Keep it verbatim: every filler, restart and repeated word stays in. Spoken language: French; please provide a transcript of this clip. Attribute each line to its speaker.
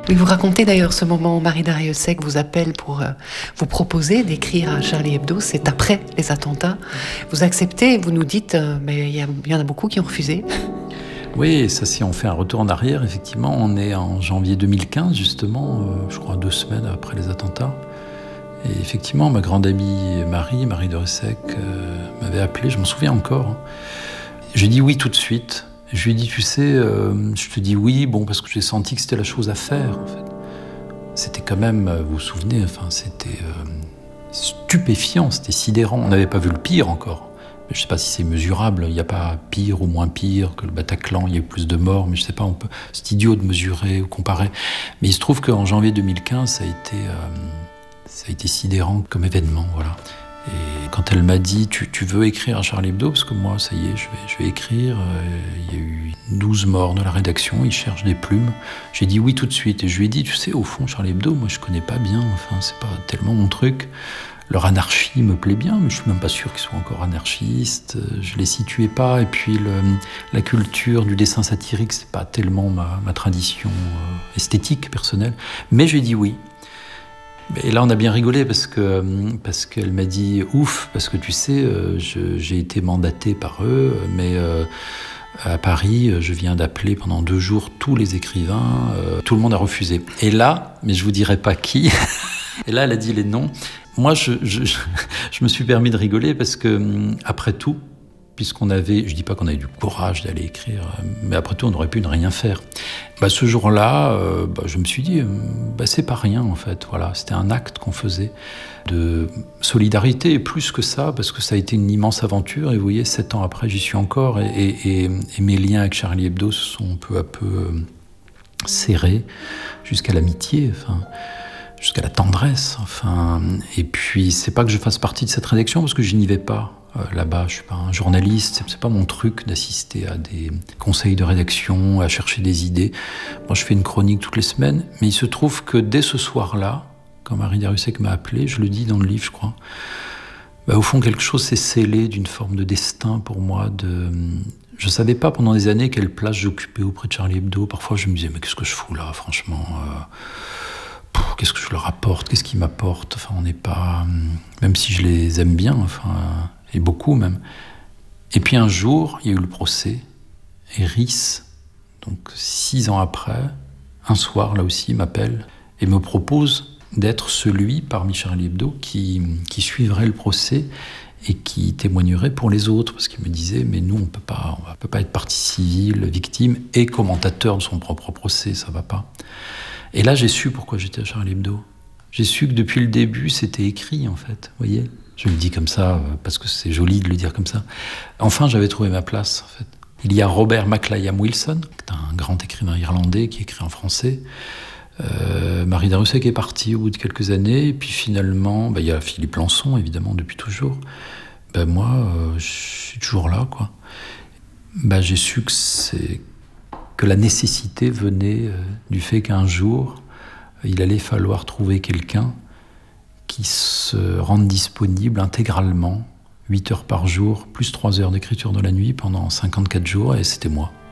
Speaker 1: Oui, vous racontez d'ailleurs ce moment où Marie Darrieussecq vous appelle pour euh, vous proposer d'écrire à Charlie Hebdo. C'est après les attentats. Vous acceptez, vous nous dites, euh, mais il y, y en a beaucoup qui ont refusé.
Speaker 2: Oui, ça, si on fait un retour en arrière, effectivement, on est en janvier deux mille quinze, justement, euh, je crois deux semaines après les attentats. Et effectivement, ma grande amie Marie, Marie Darrieussecq, euh, m'avait appelé, je m'en souviens encore. Hein. J'ai dit oui tout de suite. Je lui ai dit, tu sais, euh, je te dis oui, bon, parce que j'ai senti que c'était la chose à faire, en fait. C'était quand même, vous vous souvenez, enfin, c'était euh, stupéfiant, c'était sidérant. On n'avait pas vu le pire encore. Mais je ne sais pas si c'est mesurable. Il n'y a pas pire ou moins pire que le Bataclan. Il y a eu plus de morts, mais je ne sais pas. On peut, c'est idiot de mesurer ou comparer. Mais il se trouve qu'en janvier deux mille quinze, ça a été, euh, ça a été sidérant comme événement, voilà. Et quand elle m'a dit, tu, tu veux écrire à Charlie Hebdo, parce que moi, ça y est, je vais, je vais écrire. Il y a eu douze morts dans la rédaction, ils cherchent des plumes. J'ai dit oui tout de suite. Et je lui ai dit, tu sais, au fond, Charlie Hebdo, moi, je connais pas bien. Enfin, c'est pas tellement mon truc. Leur anarchie me plaît bien, mais je suis même pas sûr qu'ils soient encore anarchistes. Je les situais pas. Et puis, le, la culture du dessin satirique, c'est pas tellement ma, ma tradition euh, esthétique, personnelle. Mais j'ai dit oui. Et là, on a bien rigolé parce que parce qu'elle m'a dit ouf, parce que tu sais, je, j'ai été mandaté par eux, mais euh, à Paris, je viens d'appeler pendant deux jours tous les écrivains, euh, tout le monde a refusé. Et là, mais je vous dirai pas qui. Et là, elle a dit les noms. Moi, je, je, je, je me suis permis de rigoler parce que après tout, puisqu'on avait, je dis pas qu'on avait du courage d'aller écrire, mais après tout, on aurait pu ne rien faire. Bah, ce jour-là, euh, bah, je me suis dit, bah, c'est pas rien en fait. Voilà, c'était un acte qu'on faisait de solidarité, et plus que ça, parce que ça a été une immense aventure. Et vous voyez, sept ans après, j'y suis encore, et, et, et mes liens avec Charlie Hebdo se sont peu à peu euh, serrés jusqu'à l'amitié. Enfin. Jusqu'à la tendresse, enfin. Et puis, c'est pas que je fasse partie de cette rédaction, parce que je n'y vais pas. Euh, là-bas, je suis pas un journaliste, c'est, c'est pas mon truc d'assister à des conseils de rédaction, à chercher des idées. Moi, je fais une chronique toutes les semaines, mais il se trouve que dès ce soir-là, quand Marie Darrieussecq m'a appelé, je le dis dans le livre, je crois, bah, au fond, quelque chose s'est scellé d'une forme de destin pour moi. De... Je savais pas pendant des années quelle place j'occupais auprès de Charlie Hebdo. Parfois, je me disais, mais qu'est-ce que je fous là, franchement euh... Qu'est-ce que je leur apporte? Qu'est-ce qu'ils m'apportent? Enfin, on n'est pas... Même si je les aime bien, enfin, et beaucoup même. Et puis un jour, il y a eu le procès. Et Rhys, donc six ans après, un soir, là aussi, il m'appelle et me propose d'être celui, parmi Charlie Hebdo, qui, qui suivrait le procès et qui témoignerait pour les autres. Parce qu'il me disait, mais nous, on peut pas, on peut pas être partie civile, victime et commentateur de son propre procès, ça va pas. Et là, j'ai su pourquoi j'étais à Charlie Hebdo. J'ai su que depuis le début, c'était écrit, en fait. Vous voyez ? Je le dis comme ça, parce que c'est joli de le dire comme ça. Enfin, j'avais trouvé ma place, en fait. Il y a Robert McLiam Wilson, qui est un grand écrivain irlandais, qui écrit en français. Euh, Marie Darrieussecq est partie au bout de quelques années. Et puis finalement, bah, il y a Philippe Lançon, évidemment, depuis toujours. Ben, moi, euh, je suis toujours là, quoi. Ben, j'ai su que c'est... que la nécessité venait euh, du fait qu'un jour, il allait falloir trouver quelqu'un qui se rende disponible intégralement, huit heures par jour, plus trois heures d'écriture de la nuit pendant cinquante-quatre jours, et c'était moi.